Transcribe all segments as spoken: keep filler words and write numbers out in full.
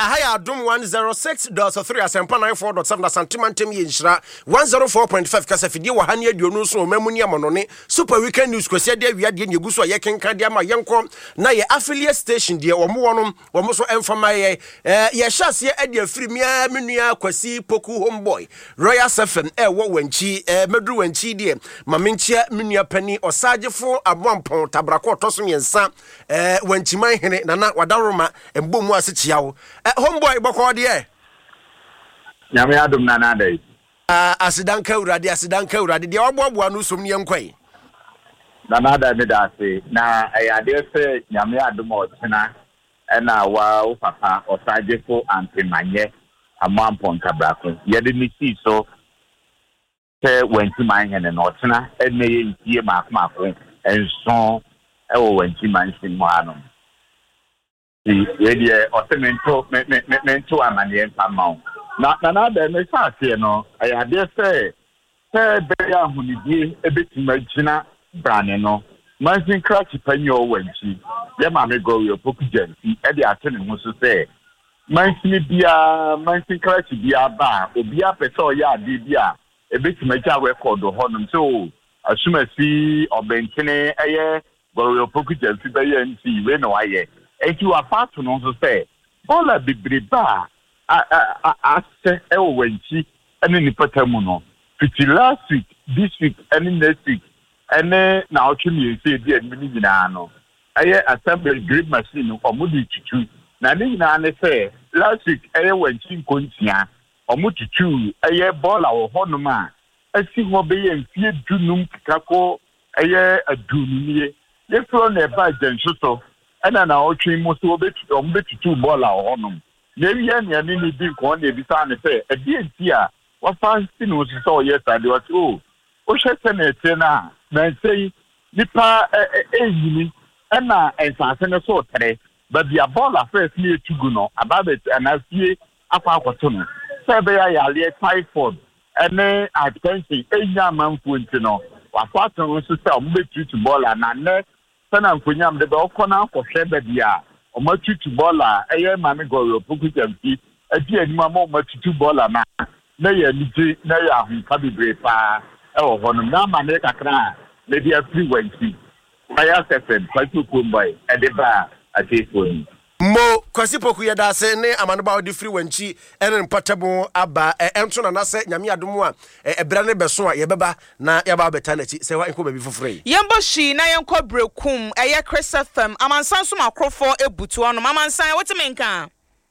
ahaya adom one oh six point three asempa ninety-four point seven santimantem ye nhyira one oh four point five kasa fidie wa hane aduonu so mamu ni amonone super weekend news kwesi de awia de nyegu so ye kenka de ama yenko na ye affiliate station de wo mo wonom wo mo so emfama ye ye hyase ade afiri mia menua kwasi poku homeboy Royal F M e wo wanchi medru wanchi de mamenchia menua pani osagefo aboampon tabrako toso yensa wanchi man hene nana wadaroma embomu asechia wo homeboy boko de nyame adom nana dai ah asidanka urade asidanka urade de oboaboa no som ne yenkwai nana da me da se na ayade se nyame adom otena ena wa wo papa osagefo antemanye amampon tabrako yede ni si so te wanti man hene no otena ene ye ntie maakmaako enso e wo wanti man sin mo anom di yede otemento me me mento amane empama na na na da me saase no ayade se se be ya hunidie ebetima gina brane no mansin crash panyo wanti ye ma me go yo poku janti e de atene ho so se mansin bia mansin crash bia ba obi apese o ya ade bia ebetima ja record ho no so asumasi obentene eye go yo poku janti be ye nti we no aye enti wa fatu no so se ola bibriba a a a se e o wanti ene ni patamu no fiti last week this week and next week ene na otwemi ese di admini nyina no aye assembly grade machine no omudi tutu na ne nyina ne se last week aye wanchi nkontia omututu aye ball awo honom a asi ho be ye mfie dunum kako aye adunumie ye fro na ba janso so ena na otwemi mo so obetutu omubetutu ball awo honom na wiye ne ne ni bi ko na ebisa ne se edi enti a wa fancy no so yes ade wa o o hwese na ete na na sei nipa eyini na ensase ne so tere but the ball affairs ni etugu no ababet anafie akwa akwoto no se be ya yale typhoid ene hypertension enya manfo nti no wa fato no so se ombetutu ball na ne sana nkonya mde be okona akohwe be dia omatutu ball a eye mame go poku jampi adi anima ma omatutu ball na na ye niti na ya hu ka bibre pa e wo hono na ma ne kakra na dia free wanti aya seven kwatu kumbai e de ba atefoni mo kwasi poku ye da se ne amane ba odi free wanchi ene mpatabo aba ento na na se nyame adomu a ebra ne beso a ye beba na ye ba beta na chi se wa enko ba bi fofore yembo shi na yenko brekum eye Chris F M amansan so makrofo ebutu ono amansan wote menka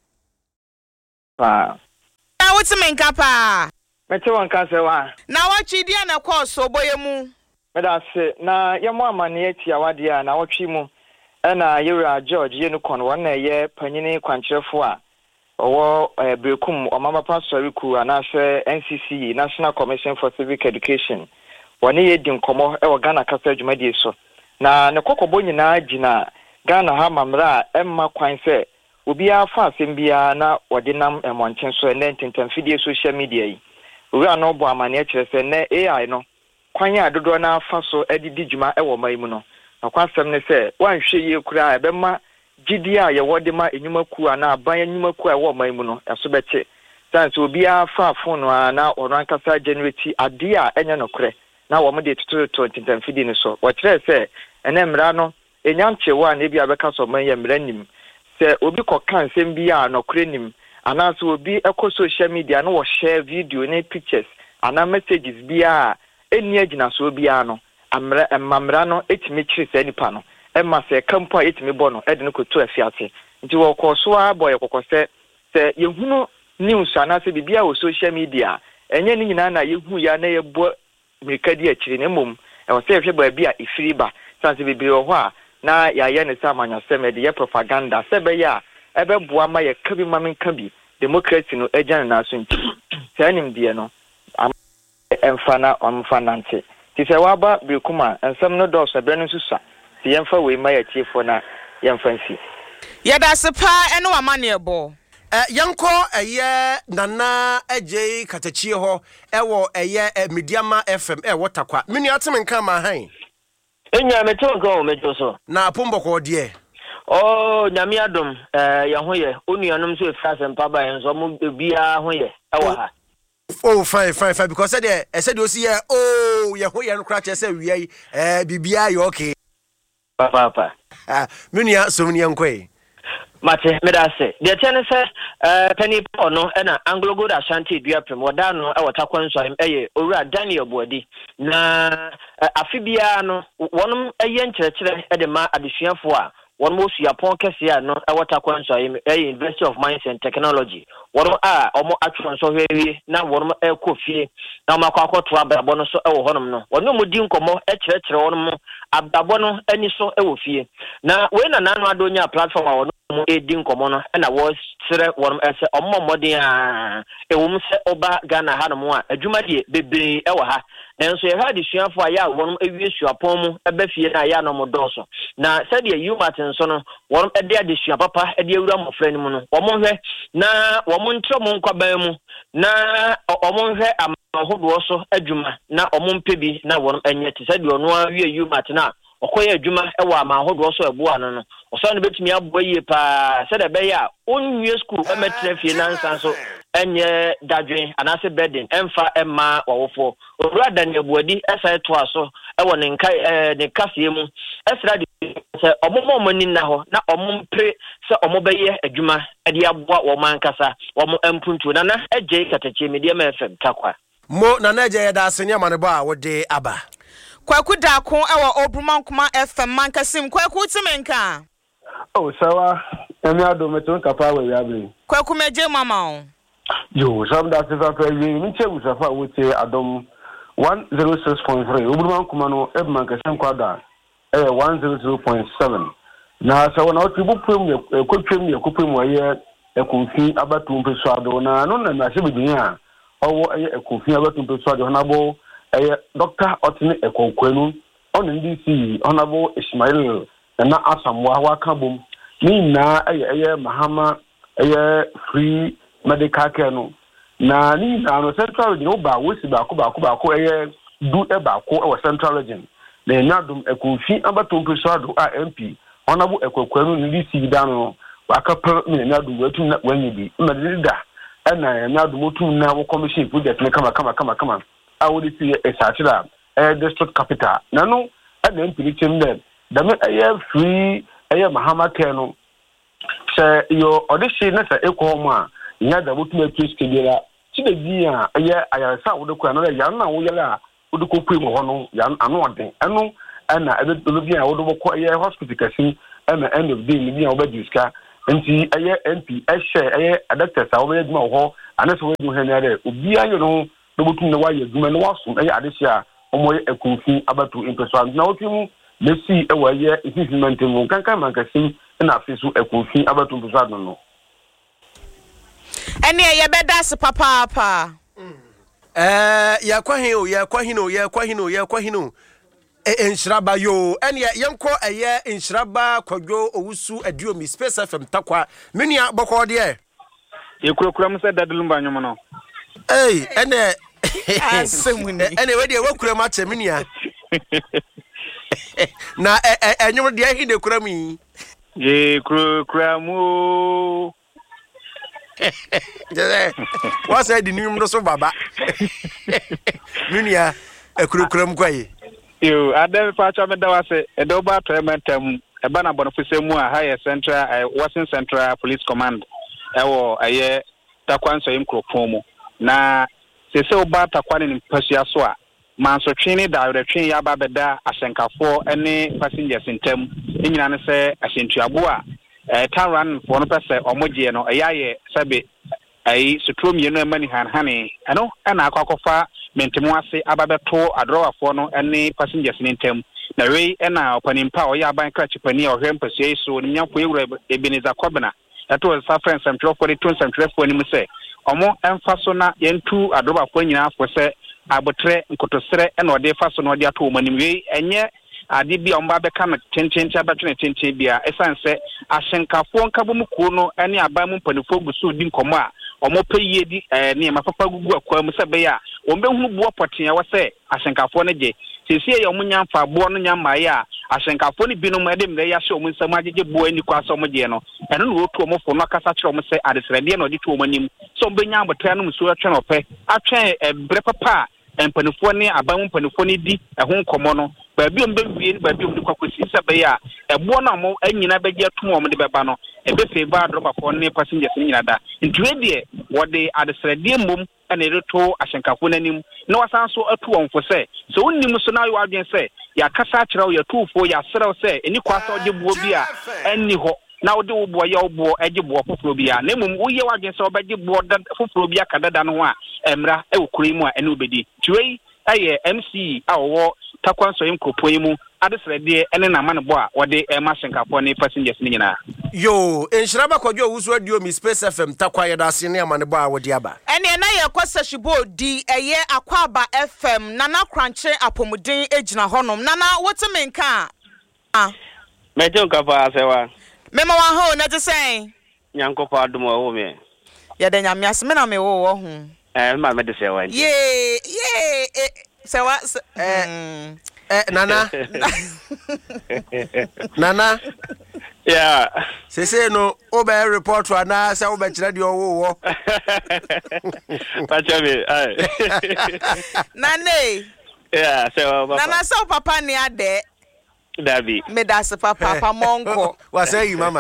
pa na wote menka pa mete wanka se wa na wachi dia na course oboyemu meda se na yemo amane etia wade a na wotwi mu na Yura George Yenukon wana ye panyini kwanchefo a owo brekum omama pastor ku anase N C C National Commission for Civic Education wana ye di nkomo e wo Ghana kasa adwumadi so na ne kokobo nyina gina Ghana ha mamra emma kwan se obi afa asem bia na wode nam emonchen so ne ntentamfidie social media yi owi ano bo amane kire se ne A I no kwan ya dodo na afa so edidi dwuma e wo mai mu no akwasem ne se wanhwe ye kura ebema gidi a ye wode ma enyumaku ana aban enyumaku a wo man mu no eso beche sanse obi afa phone a na oran kasa generate ade a enye no kure na wo mede tutu twenty fifty ne so wo kire se ene mra no enyamche wa na bia beka so man ye mra nim se obi ko kan sem bia no kure nim ana so obi eko social media no wo share video ne pictures ana messages bia eni agina so bia no amra amamra no etimi kire se nipa no emma se kampo etimi bo no ede no kotu afiate nti wo ko so aboy kokose se yehunu news ana se bibia wo social media enye ni nyina na yehu ya na yebo mirikadi akire ne mom e wo se hwe ba bia ifiri ba sanse bibia ho a na ya ye ne sa manya se me de ye propaganda se be ya ebe boa ma ye kabi mamen kabi democracy no ejana na so nti se anim die no emfana omfanante ti se waba brekuma ensem no do so be no susa ti yemfa we ma ya tiefo na yemfansi yeda sepa eno amane ebo eh yanko eye nana eje katachie ho ewo eye Mediama F M e wotakwa menu atemenka ma han enya meto nka o mejo so na apombo ko de Oh, Nyamiadum, uh, Yahoye, Unianum so fast and Papa and some Bia Hoye. Oh, oh, fine, fine, fine. Because I said, I said, you see, oh, Yahoye and Cratch, I said, we are, B B I, okay. Papa. Ah, Munia, so many young quay. Mate, Medase. The tennis, uh, Penny Pono, and Anglo Good Ashanti, Diaprim, Wadano, our Taquan, so I'm a Ura Daniel Body. Na Afibiano, one a yen church at the ma at the Shiafua. One most Yapon Cassia, no, our Taquan, so I'm a University of Mines and Technology. One are or more action so heavy, now one air coffee, now Macako to Ababono so honor. One no more dinko more, a church or more, Ababono, any so elfie. Now, when an Anadonia platform, our e din komono na wo sere won ese ommo modin a e wo mse oba Ghana ha no mo a adwuma die bebre e wo ha nanso ye ha de suafo a ya won ewie suapon mu e ba fie na ya no mo doso na said ye you martin so no won e de ade sua papa e de awura mo frani mu no wo mo hwe na wo mo ntro mo nkwaban mu na wo mo hwe amahodo so adwuma na wo mo mpebi na won enye te said ono a wie you martin a okoye adwuma e wa amahodo so ebo ano no so no betumi aboye pa said e be ya onwie school e metre fie na nsan so enye dadwen anase bedin emfa emma wawofo owura Daniel Buadi esai to aso e wo ne nka ne kase mu esra de se omomo mani na ho na omompre se omobeye adwuma e de aboa wo mankasa wo empuntu na na eje katache media M F M takwa mo na na je da asenya manebo a wo de aba Kwaku Dako ewa Obrumankuma F M Mankasim kwaku timenka Oh sawa Nyamiadum meton kapa we yabe Kwaku meje mama o Yo some that is after you mi che usafa we say Adom one oh six point three Obrumankuma no F Mankasim kwada eh one hundred point seven na sawa na otibu pem kwetwem ye kopem waye ekonfi abatu mpeso ado na no na na sebidunya owo eye ekonfi abatu mpeso ado na bo eh Doctor Otini Ekokwenu on N D C Honorable Ismail na Asamwa Wakabum ni na eh eh Mahama eh free medical care no na ni na no central region oba wosi ba ko ba ko ba ko eh du e ba ko e central region na Nyadum Ekonfi abato mpeso a M P Honorable Ekokwenu N D C da no wakapa ni Nyadum wetu na wanyibi medida na Nyadum otu na wo commission project ne kama kama kama kama I would see a Satira, a district capital. Nano, and then Pilichim then. The men free a Mahama Kano. Say your audition as a Ekoma, you had the ultimate case together. See the dear, a year I saw the Quana, Yana, Uyala, Uduko Primo, Yan, and one thing. I know, and I did Olivia, I would acquire hospital casing, and the end of the day, Livia Obeduska, and see a year M P, a share, a doctor, I will more hall, and that's what you had. Ubia, you know. No butun na waye duma no waso e adesia omoye ekonfi abatu impeso na otimu lesi e waye implement mu kankan mankasim na afisu ekonfi abatu impeso no ene ye beda se papa pa eh ya kwahin o ya kwahin o ya kwahin o ya kwahin o enshiraba yo ene yenko eye enshiraba kwadwo owusu aduo mi Space F M takwa menia bokọ de ye kurokura mu se dadulumba nyomo no Hey, ene asemuni ene we de wakura ma cheminia na enyum de ahi de kura mi ye kurokura mu je what's the name no so baba minia ekurokura mu kwaye yo adam fa cha me da wase e do ba to ementem e ba na bonofise mu a higher central Western Central Police Command e wo aye takwanso im kropon mu na sese oba takwane ni pasua so a manso twini da retwen ya ba beda asenkafo ene passengers intem enyina ne se asentuabo a eh taran for no pese omogie no eyaye sabe ai sutrom ye no mani han hane eno na akwakofa mentemu ase ababeto adrowafo no ene passengers intem na wei ena opanimpa oya ban krachipani a ohwem pasua so ni nyafo ewura Ebeneza Kobena eto was suffering some twelve forty-two some twelve ni mu se omo emfaso na yentu adrobafo nyina afo se abotre nkotosere ena ode faso na ode ato omanim wei enye ade bi omba beka na tententia betwe tententia bia esanse ahyenkafo nkabomu kuo no ene aban mu mpanifo gusu di nkomo a omo peye di eh ne mapapa gugu akwa mu se be ya ombe hunu buo poten ya wose ahyenkafo ne je sisi ye omunya fa bo no nyama ya ahyenkafo ni binom ede mre ya hye omu nsam agege bo ani kwa so omje no eno no otu omfo no kasa kire omu se adesrede na odi tu omanim so mbenya abotra no muso atwe no pe atwe ebre papa empanifo ne aban mpanifo ne di ehun komo no baabi ombe wie ni baabi omde kwakosi sebe ya ebo na mo anyina beje atum omde beba no ebe favor drop for ne passengers ni nyina da ntwe de wode adesrede mom ana ereto ahyenkafo nanim na wasan so atu wonfo se so wonnim so na yo adwen se ya kasa kirawo ya tuufo ya serew se eni kwasa ode buo bia enni ho na ode wo buo ya wo buo eje buo foforo bia na mum wo ye wadwen se obeje buo foforo bia kadada no ho a emra e wo kuri mu a ene obedi tuwei aye M C a wo takwanso yim kopoyi mu adesrede ene na mane bo a wode e ma hyenkafo ne passengers ni nyina yo enshiraba kwadwo wusu adio mi Space F M takwa yeda ase ne amane bo a wode aba ene na ye kwasa shibo di eye akwaba F M nana kranche apomuden ejina honom nana wotemenka ah meje nkafa asewa mema wa ho na te sen nyankopa adumo ho me ya de nyame ase me na me wo wo ho eh ma me de sewa ye ye sewa eh eh nana nana yeah sese no obe report na se obe kire de owo wo pacha me ai nane yeah sewa papa nana so papa ni ade Dabi me da se papa papa monko wase yi mama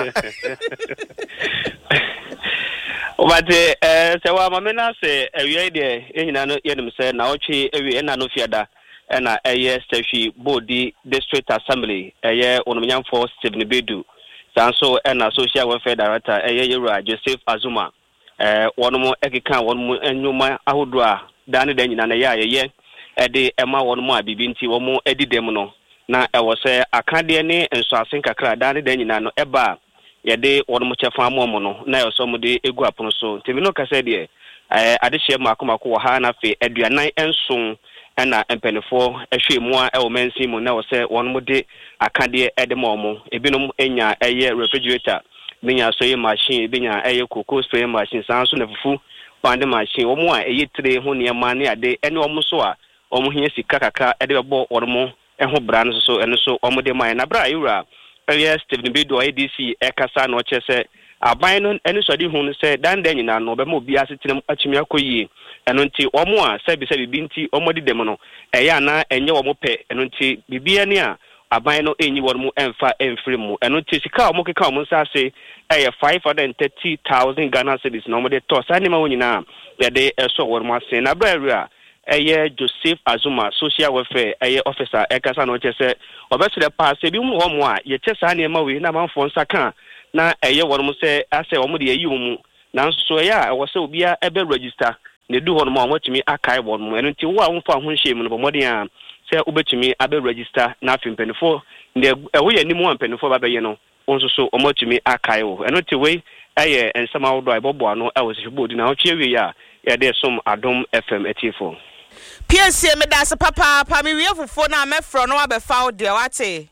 Obate eh sewa mama na se ewie de ehina no yenim se na ochi ewie na no fiada na eye Steffi Bodi District Assembly eye onomnyamfo Stephen Bedu sanso na Social Welfare Director eye Yura Joseph Azuma eh wonomo ekeka wonomo enwuma ahodo a dane da nyina na ye ayeye ede ema wonomo abibi nti womo edidem no na ewo se akade ne enso asen kakra dane da nyina no eba yede wonomo chefa amomo no na yoso mo de egu apono so temi no kase de eh ade hye makomako wo ha na fe aduanan enso na empenefo ehwe mu a ewo mensi mu na wo se wonomo de akade ede momo ebinom enya eye refrigerator binya soye machine binya eye cocoa spray machine sanso na fufu pande machine womo a eye tire ho ne ma ne ade ene womo so a womo hia sika kakra ede bebo wonomo eho bra no so ene so womo de man na bra yura eye Stephen Bedo A D C ekasa no chese aban no ene so de hu no se dan dan nyina no be mo bia setinem achimi akoyi eno nti womo a se bi se bi nti womo de dem no eye na enye womo pe eno nti bibia ne a aban no enyi womo emfa emfiri mu eno nti sika womo keka womo sa se eye five hundred thirty thousand Ghana cedis no mo de to sa ne ma wonyina ye de eso womo ase na bra area eye Joseph Azuma Social Welfare eye officer ekasa no chese obesere pass bi mu womo a ye chesa ne ma we na manfo nsaka na eye womo se ase womo de yi womo na nso ya wo se obia ebe register ne du hono ma wotimi akai womo eno nti wo a wonfa ho hye mu no bomodin a se obetimi abe register na afimpenfo ne ewo ye nimu ampenfo ba beye no wonso so omotimi akai wo eno nti we eye ensama wo do ibobo ano e wo se bodi na wo chiewe ya ye de som Adom F M etifo P S C me da se papa pa me wie fufo na mefro no abefa wo de wate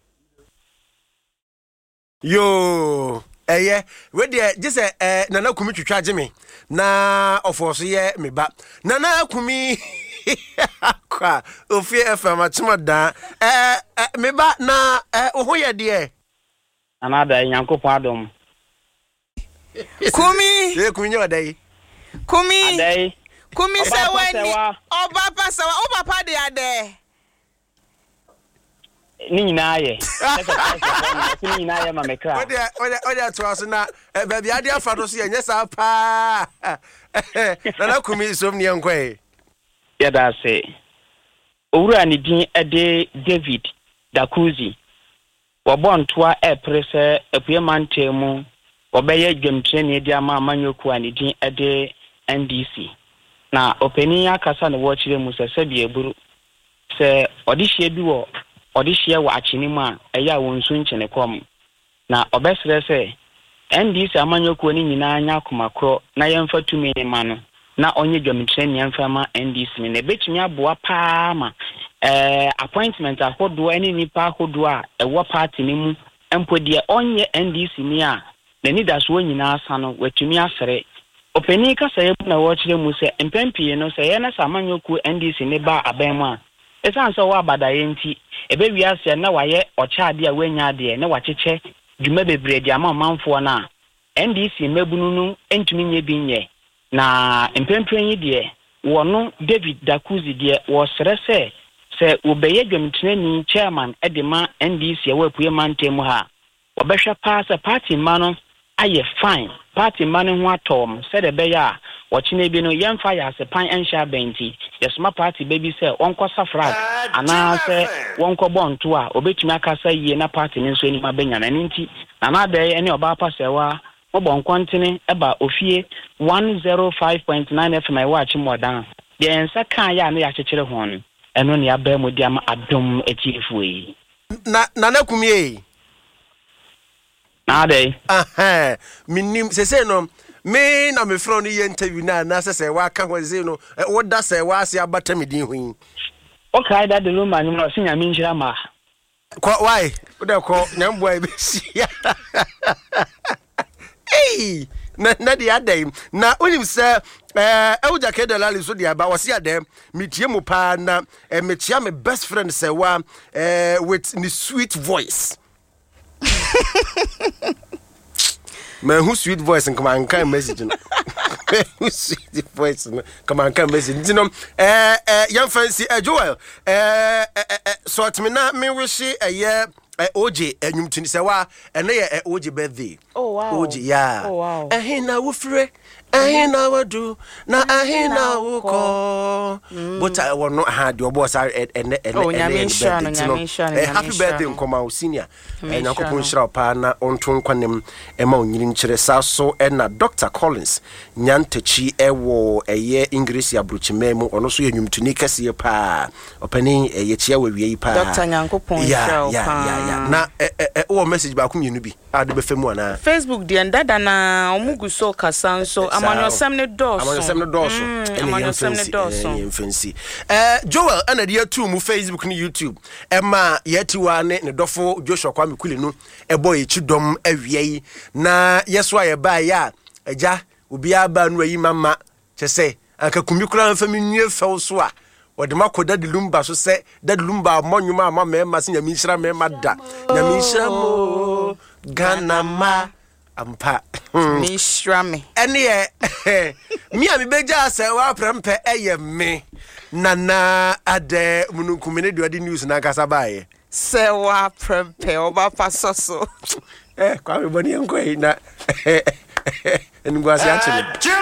yo eye we de jese eh nana kumi twitwa geme na ofoso ye me ba nana kumi kwa ofie F M achima da eh me ba na eh oho ye de anada Nyankopon Adom kumi ye kumi nye wadai kumi adai kumi se wani oba pa se wa oba pa de ade ni nyina ye ni nyina ye ma mekra ode ode ode to aso na ba bia de afa do so ye nyesa pa nana kumi som ne nkwe ya da se owura ni din ede David Dakuzi wabontoa eprese epuemantemu obeye dwemtreni di ama amanyoku ani din ede N D C na openi akasa ne wo chire mu se sabi eburu se odihie bi wo odihie wa achinimu a eya wonsu nchene kom na obesere se N D C amanyoku ani nyina anya komakro na yemfa tumi ne ma no na onye dwemtreni yemfa ma N D C ne betumi aboa pa ma eh appointment ahodo ani nipa ahodo a ewo party ni mu empodie onye N D C ni a na ni da so nyina asa no watumi asere openi kasa ye na wo chire mu se empempie no se ye na samanyoku N D C ne ba aban mu a esan so wa badaye nti ebe wiase na waye ochaade a wanya de na wacheche dwuma bebre de ama manfo na N D C mebunu no entumi nye bi nye na empempren yi de wono David Dakuzi de wo srese se obeye dwamtenani chairman edema N D C awapue mantem ha obehwe pa se party mano aye fine party mano ho atom se de beya wo chine bi no yemfa ya se pan ensha benti yesma party baby se onko safrat ana se wonko bonto a obetumi akasa yie na party ni nso ni mabenya na nti na na de ene oba pasewa obon kwantene eba ofie one oh five point nine F M I watch modan de ensa kan ya na ya chechire ho no eno ne aba mu dia ma adom etifu yi na na na kumie na de aha minim sese no me na me fro no ye interview na na sese wa ka ho ze no wo da se wa ase abata medin hu o kai da de lo ma nyum no sinya mi nhira ma ko why wo de ko nyambo ai be sia hey na na di adai na onim se eh ewja ke de lali so di aba wose adem metie mu pa na eh, metia me best friend se wa eh with the sweet voice man who sweet voice and come on can message no who sweet voice no come on can message you know eh eh young fancy eh Joel eh eh so at me na me wish eh yeah eh O J enyum tini se wa ene ye O J birthday oh wow O J yeah oh wow eh na wo frɛ eh na wadu na eh na wo ko but I will not had your boss are ene ene ene happy birthday nkoma o senior eh nyakopon shira pa na onto nkwanem e ma onyiri nkyere saso e na Doctor Collins nyantachi ewo eye English abrochimemu ono so yenyum tuni kase pa opani ye chia wawie pa Doctor Nyankopon shira pa na eh eh o message ba ku mienu bi ade be femu ana Facebook di ndada na omuguso kasanso amanyosem ne doso amanyosem ne doso amanyosem ne doso yemfansi eh Joel ana dia tu mu Facebook ni YouTube e ma yetiwa ne ne dofo Joshua Kwame Kuli no e boy chidom awiei na yeso aye ba ya eja obi aba no ayi mama chese aka kumikura mfami nwie few so a wode makoda de lumba so se da lumba monwuma ama mema se nyami nhira mema da nyami nhira mo ganama ampa mi nhira me ene ye mi ami beja se wa prempe eye me nana ade mununkumene de ade news na kasa bae se wa prempe oba pasoso eh kwa me boni enko na eni gwasi achile